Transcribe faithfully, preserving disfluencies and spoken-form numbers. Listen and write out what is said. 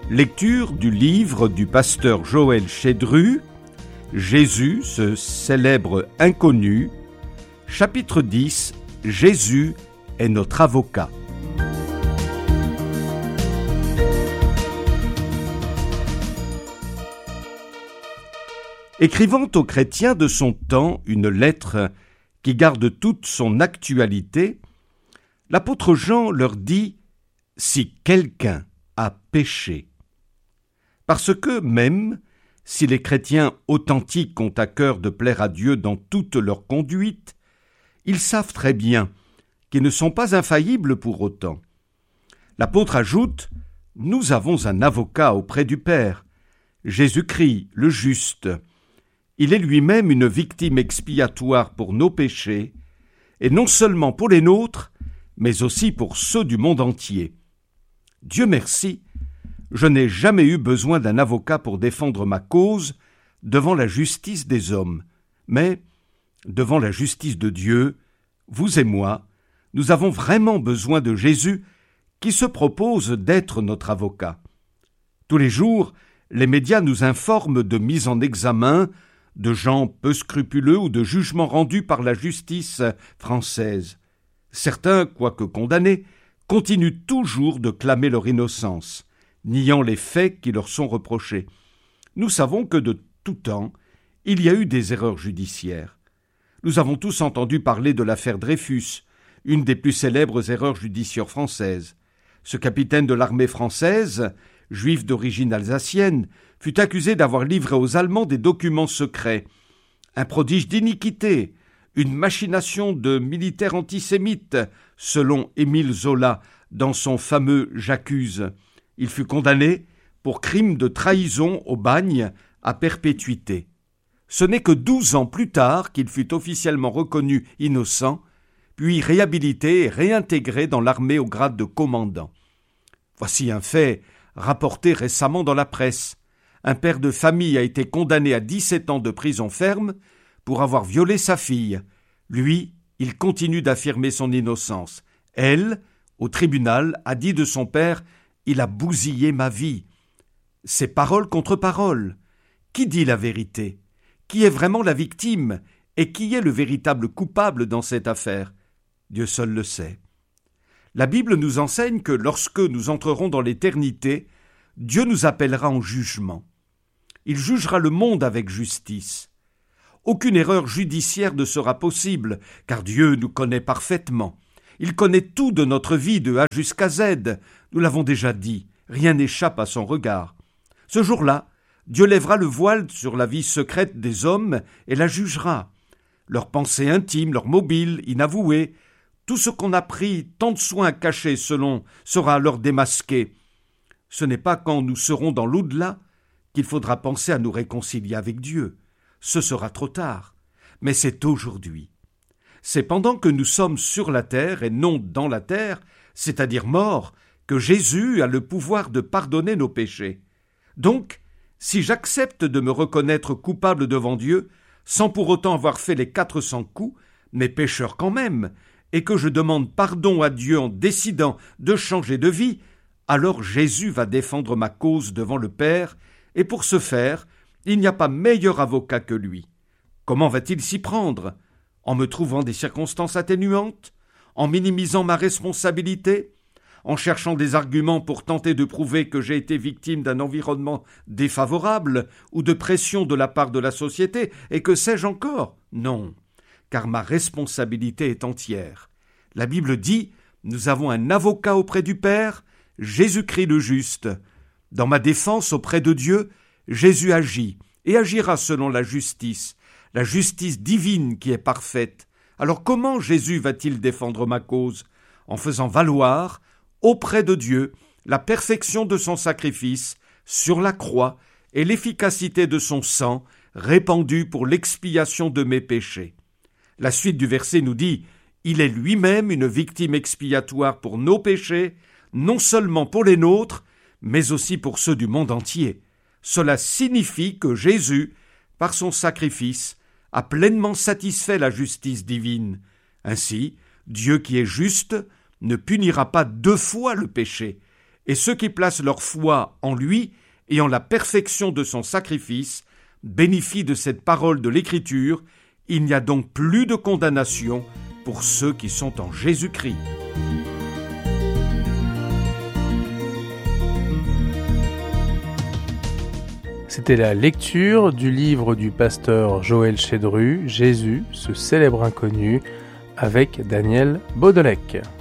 Lecture du livre du pasteur Joël Chédru, Jésus, ce célèbre inconnu, chapitre dix, Jésus est notre avocat. Écrivant aux chrétiens de son temps une lettre qui garde toute son actualité, l'apôtre Jean leur dit « Si quelqu'un a péché ». Parce que même, si les chrétiens authentiques ont à cœur de plaire à Dieu dans toute leur conduite, ils savent très bien qu'ils ne sont pas infaillibles pour autant. L'apôtre ajoute « Nous avons un avocat auprès du Père, Jésus-Christ le juste. Il est lui-même une victime expiatoire pour nos péchés, et non seulement pour les nôtres, mais aussi pour ceux du monde entier. Dieu merci, je n'ai jamais eu besoin d'un avocat pour défendre ma cause devant la justice des hommes, mais devant la justice de Dieu, vous et moi, nous avons vraiment besoin de Jésus qui se propose d'être notre avocat. Tous les jours, les médias nous informent de mises en examen, de gens peu scrupuleux ou de jugements rendus par la justice française. Certains, quoique condamnés, continuent toujours de clamer leur innocence, niant les faits qui leur sont reprochés. Nous savons que de tout temps, il y a eu des erreurs judiciaires. Nous avons tous entendu parler de l'affaire Dreyfus, une des plus célèbres erreurs judiciaires françaises. Ce capitaine de l'armée française, juif d'origine alsacienne, fut accusé d'avoir livré aux Allemands des documents secrets. Un prodige d'iniquité, une machination de militaires antisémites, selon Émile Zola dans son fameux « J'accuse ». Il fut condamné pour crime de trahison au bagne à perpétuité. Ce n'est que douze ans plus tard qu'il fut officiellement reconnu innocent, puis réhabilité et réintégré dans l'armée au grade de commandant. Voici un fait rapporté récemment dans la presse. Un père de famille a été condamné à dix-sept ans de prison ferme pour avoir violé sa fille. Lui, il continue d'affirmer son innocence. Elle, au tribunal, a dit de son père « Il a bousillé ma vie ». C'est parole contre parole. Qui dit la vérité ? Qui est vraiment la victime ? Et qui est le véritable coupable dans cette affaire ? Dieu seul le sait. La Bible nous enseigne que lorsque nous entrerons dans l'éternité, Dieu nous appellera en jugement. Il jugera le monde avec justice. Aucune erreur judiciaire ne sera possible, car Dieu nous connaît parfaitement. Il connaît tout de notre vie de A jusqu'à Z. Nous l'avons déjà dit, rien n'échappe à son regard. Ce jour-là, Dieu lèvera le voile sur la vie secrète des hommes et la jugera. Leurs pensées intimes, leurs mobiles, inavoués, tout ce qu'on a pris tant de soin à cacher selon sera alors démasqué. Ce n'est pas quand nous serons dans l'au-delà qu'il faudra penser à nous réconcilier avec Dieu. Ce sera trop tard, mais c'est aujourd'hui. C'est pendant que nous sommes sur la terre et non dans la terre, c'est-à-dire morts, que Jésus a le pouvoir de pardonner nos péchés. Donc, si j'accepte de me reconnaître coupable devant Dieu, sans pour autant avoir fait les quatre cents coups, mais pécheur quand même, et que je demande pardon à Dieu en décidant de changer de vie, alors Jésus va défendre ma cause devant le Père, et pour ce faire, il n'y a pas meilleur avocat que lui. Comment va-t-il s'y prendre ? En me trouvant des circonstances atténuantes ? En minimisant ma responsabilité ? En cherchant des arguments pour tenter de prouver que j'ai été victime d'un environnement défavorable ou de pression de la part de la société, et que sais-je encore ? Non, car ma responsabilité est entière. La Bible dit « Nous avons un avocat auprès du Père, Jésus-Christ le juste. » Dans ma défense auprès de Dieu, Jésus agit et agira selon la justice, la justice divine qui est parfaite. Alors comment Jésus va-t-il défendre ma cause ? En faisant valoir, auprès de Dieu, la perfection de son sacrifice sur la croix et l'efficacité de son sang répandu pour l'expiation de mes péchés. La suite du verset nous dit « Il est lui-même une victime expiatoire pour nos péchés, non seulement pour les nôtres, mais aussi pour ceux du monde entier. » Cela signifie que Jésus, par son sacrifice, a pleinement satisfait la justice divine. Ainsi, Dieu qui est juste ne punira pas deux fois le péché, et ceux qui placent leur foi en lui et en la perfection de son sacrifice bénéficient de cette parole de l'Écriture. Il n'y a donc plus de condamnation pour ceux qui sont en Jésus-Christ. C'était la lecture du livre du pasteur Joël Chédru, Jésus, ce célèbre inconnu, avec Daniel Baudelec.